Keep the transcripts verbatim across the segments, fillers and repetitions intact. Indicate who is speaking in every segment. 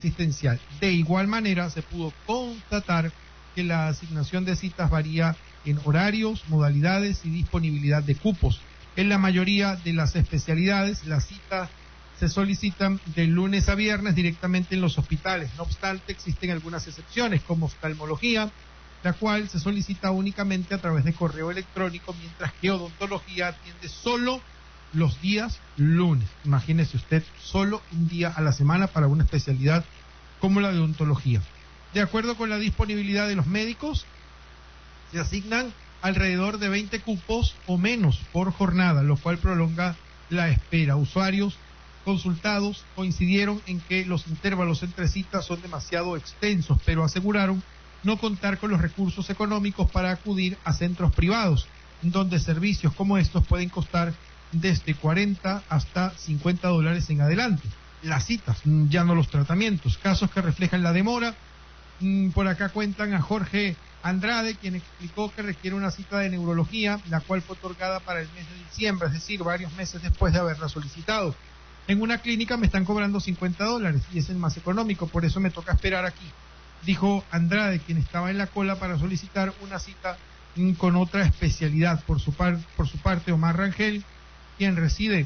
Speaker 1: asistencial. De igual manera, se pudo constatar que la asignación de citas varía en horarios, modalidades y disponibilidad de cupos. En la mayoría de las especialidades, las citas se solicitan de lunes a viernes directamente en los hospitales. No obstante, existen algunas excepciones, como oftalmología, la cual se solicita únicamente a través de correo electrónico, mientras que odontología atiende solo los días lunes. Imagínese usted, solo un día a la semana para una especialidad como la de odontología. De acuerdo con la disponibilidad de los médicos, se asignan alrededor de veinte cupos o menos por jornada, lo cual prolonga la espera. Usuarios consultados coincidieron en que los intervalos entre citas son demasiado extensos, pero aseguraron no contar con los recursos económicos para acudir a centros privados, donde servicios como estos pueden costar desde cuarenta hasta cincuenta dólares en adelante. Las citas, ya no los tratamientos. Casos que reflejan la demora. Por acá cuentan a Jorge Andrade, quien explicó que requiere una cita de neurología, la cual fue otorgada para el mes de diciembre, es decir, varios meses después de haberla solicitado. En una clínica me están cobrando cincuenta dólares y es el más económico, por eso me toca esperar aquí, dijo Andrade, quien estaba en la cola para solicitar una cita con otra especialidad. Por su, par, por su parte, Omar Rangel, quien reside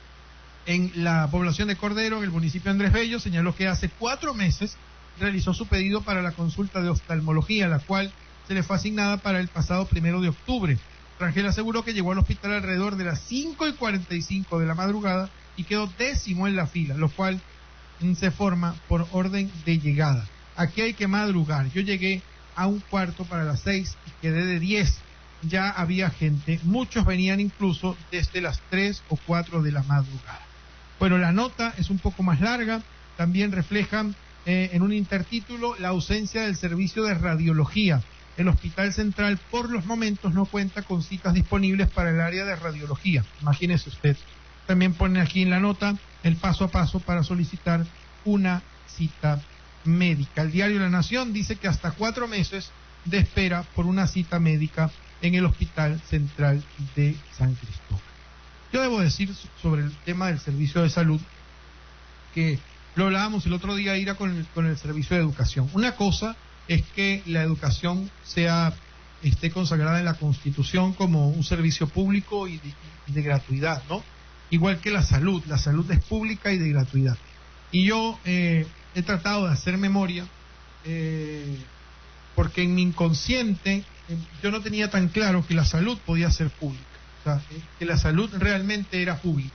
Speaker 1: en la población de Cordero, en el municipio de Andrés Bello, señaló que hace cuatro meses realizó su pedido para la consulta de oftalmología, la cual se le fue asignada para el pasado primero de octubre. Rangel aseguró que llegó al hospital alrededor de las cinco y cuarenta y cinco de la madrugada y quedó décimo en la fila, lo cual se forma por orden de llegada. Aquí hay que madrugar. Yo llegué a un cuarto para las seis y quedé de diez. Ya había gente, muchos venían incluso desde las tres o cuatro de la madrugada. Bueno, la nota es un poco más larga, también refleja eh, en un intertítulo la ausencia del servicio de radiología. El Hospital Central por los momentos no cuenta con citas disponibles para el área de radiología. Imagínese usted. También pone aquí en la nota el paso a paso para solicitar una cita médica. El diario La Nación dice que hasta cuatro meses de espera por una cita médica en el Hospital Central de San Cristóbal. Yo debo decir sobre el tema del servicio de salud que lo hablábamos el otro día, Ira, con el, con el servicio de educación. Una cosa es que la educación sea esté consagrada en la Constitución como un servicio público y de, y de gratuidad, ¿no? Igual que la salud, la salud es pública y de gratuidad. Y yo eh, he tratado de hacer memoria, eh, porque en mi inconsciente eh, yo no tenía tan claro que la salud podía ser pública, o sea, eh, que la salud realmente era pública.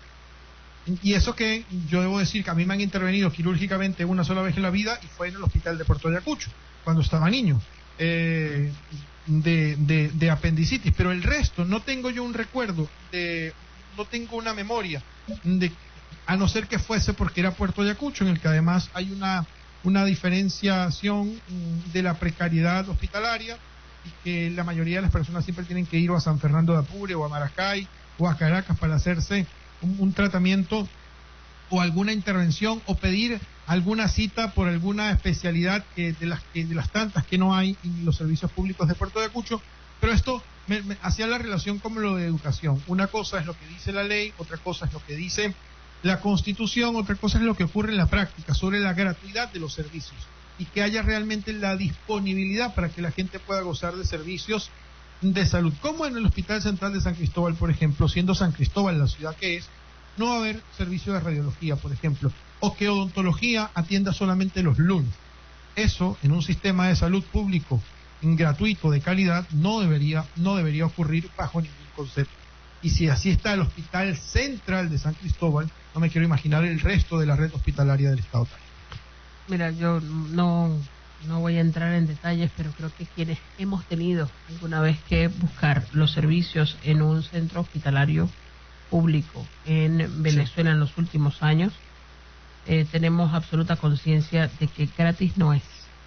Speaker 1: Y eso que yo debo decir que a mí me han intervenido quirúrgicamente una sola vez en la vida y fue en el hospital de Puerto Ayacucho, cuando estaba niño, eh, de, de, de apendicitis, pero el resto no tengo yo un recuerdo, de, no tengo una memoria, de, a no ser que fuese porque era Puerto Ayacucho, en el que además hay una, una diferenciación de la precariedad hospitalaria y que la mayoría de las personas siempre tienen que ir o a San Fernando de Apure o a Maracay o a Caracas para hacerse un, un tratamiento o alguna intervención o pedir alguna cita por alguna especialidad que de las que de las tantas que no hay en los servicios públicos de Puerto Ayacucho. Pero esto me, me hacía la relación con lo de educación. Una cosa es lo que dice la ley, otra cosa es lo que dice la Constitución, otra cosa es lo que ocurre en la práctica sobre la gratuidad de los servicios y que haya realmente la disponibilidad para que la gente pueda gozar de servicios de salud, como en el Hospital Central de San Cristóbal, por ejemplo, siendo San Cristóbal la ciudad que es, no va a haber servicio de radiología, por ejemplo, o que odontología atienda solamente los lunes. Eso, en un sistema de salud público gratuito, de calidad, no debería, no debería ocurrir bajo ningún concepto. Y si así está el Hospital Central de San Cristóbal, no me quiero imaginar el resto de la red hospitalaria del Estado.
Speaker 2: Mira, yo no, no voy a entrar en detalles, pero creo que quienes hemos tenido alguna vez que buscar los servicios en un centro hospitalario público en Venezuela, sí, en los últimos años, eh, tenemos absoluta conciencia de que gratis no es,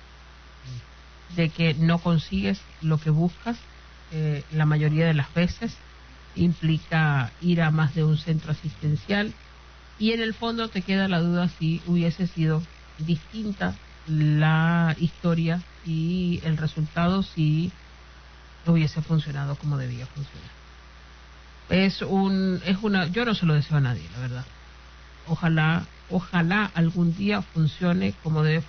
Speaker 2: de que no consigues lo que buscas, eh, la mayoría de las veces implica ir a más de un centro asistencial y en el fondo te queda la duda si hubiese sido distinta la historia y el resultado si hubiese funcionado como debía funcionar. Es un, es una, yo no se lo deseo a nadie, la verdad. Ojalá ojalá algún día funcione como debe funcionar.